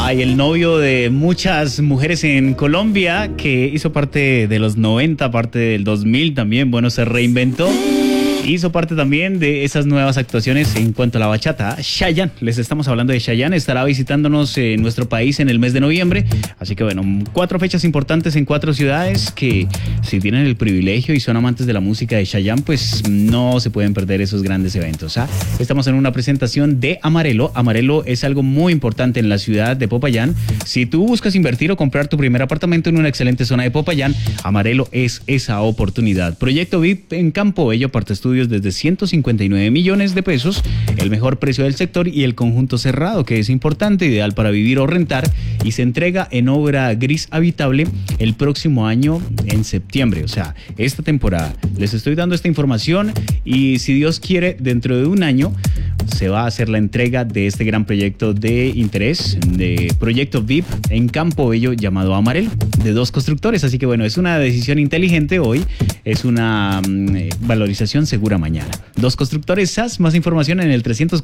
Ay, el novio de muchas mujeres en Colombia, que hizo parte de los 90, parte del 2000 también, bueno, se reinventó. Hizo parte también de esas nuevas actuaciones en cuanto a la bachata. Chayanne, les estamos hablando de Chayanne, estará visitándonos en nuestro país en el mes de noviembre. Así que bueno, 4 fechas importantes en 4 ciudades que si tienen el privilegio y son amantes de la música de Chayanne, pues no se pueden perder esos grandes eventos. Estamos en una presentación de Amarelo. Amarelo es algo muy importante en la ciudad de Popayán. Si tú buscas invertir o comprar tu primer apartamento en una excelente zona de Popayán, Amarelo es esa oportunidad. Proyecto VIP en Campo Bello, parte estudios desde 159 millones de pesos, el mejor precio del sector y el conjunto cerrado, que es importante, ideal para vivir o rentar, y se entrega en obra gris habitable el próximo año en septiembre, o sea, esta temporada. Les estoy dando esta información y si Dios quiere, dentro de un año se va a hacer la entrega de este gran proyecto de interés, de Proyecto VIP en Campo Bello llamado Amarelo, de 2 constructores. Así que bueno, es una decisión inteligente hoy, es una valorización segura mañana. 2 constructores SAS, más información en el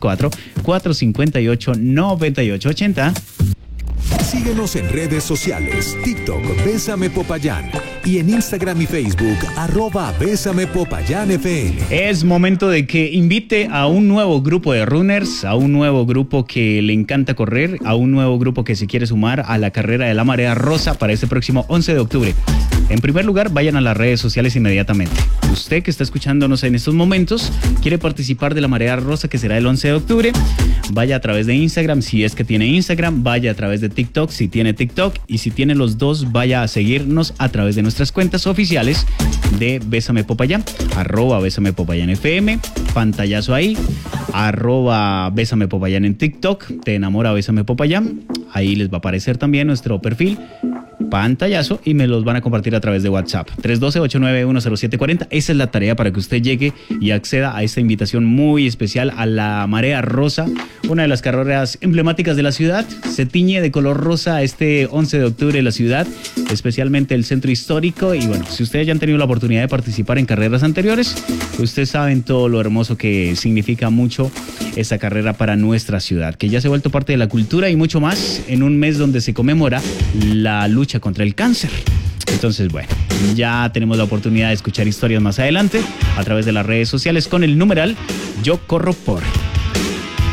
304-458-9880. Síguenos en redes sociales, TikTok, Bésame Popayán, y en Instagram y Facebook, @BésamePopayánFM. Es momento de que invite a un nuevo grupo de runners, a un nuevo grupo que le encanta correr, a un nuevo grupo que se quiere sumar a la carrera de la Marea Rosa para este próximo 11 de octubre. En primer lugar, vayan a las redes sociales inmediatamente. Usted que está escuchándonos en estos momentos, quiere participar de la Marea Rosa, que será el 11 de octubre, vaya a través de Instagram, si es que tiene Instagram, vaya a través de TikTok, si tiene TikTok, y si tiene los dos, vaya a seguirnos a través de nuestras cuentas oficiales de Bésame Popayán, @Bésame Popayán FM, pantallazo ahí, @Bésame Popayán en TikTok, te enamora Bésame Popayán, ahí les va a aparecer también nuestro perfil, pantallazo, y me los van a compartir a través de WhatsApp. 312-891-0740. Esa es la tarea para que usted llegue y acceda a esta invitación muy especial a la Marea Rosa, una de las carreras emblemáticas de la ciudad. Se tiñe de color rosa este 11 de octubre la ciudad, especialmente el centro histórico. Y bueno, si ustedes ya han tenido la oportunidad de participar en carreras anteriores, ustedes saben todo lo hermoso que significa mucho esta carrera para nuestra ciudad, que ya se ha vuelto parte de la cultura y mucho más en un mes donde se conmemora la lucha contra el cáncer. Entonces, bueno, ya tenemos la oportunidad de escuchar historias más adelante a través de las redes sociales con el numeral Yo Corro Por.